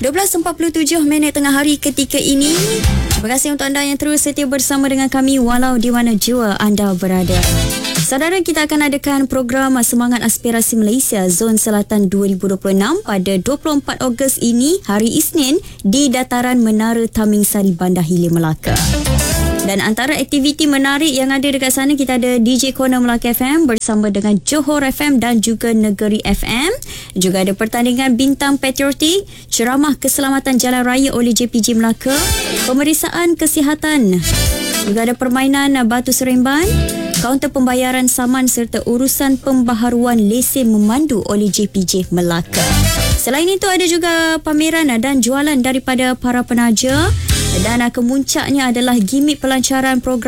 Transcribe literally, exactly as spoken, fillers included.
dua belas empat puluh tujuh minit tengah hari ketika ini. Terima kasih untuk anda yang terus setia bersama dengan kami walau di mana jua anda berada. Saudara, kita akan adakan program Semangat Aspirasi Malaysia Zon Selatan dua ribu dua puluh enam pada dua puluh empat Ogos ini, hari Isnin, di dataran Menara Taming Sari, Bandar Hilir, Melaka. Dan antara aktiviti menarik yang ada dekat sana, kita ada D J Corner Melaka F M bersama dengan Johor F M dan juga Negeri F M. Juga ada pertandingan bintang patriotik, ceramah keselamatan jalan raya oleh J P J Melaka, pemeriksaan kesihatan. Juga ada permainan batu seremban, kaunter pembayaran saman serta urusan pembaharuan lesen memandu oleh J P J Melaka. Selain itu ada juga pameran dan jualan daripada para penaja. Dan kemuncaknya adalah gimik pelancaran program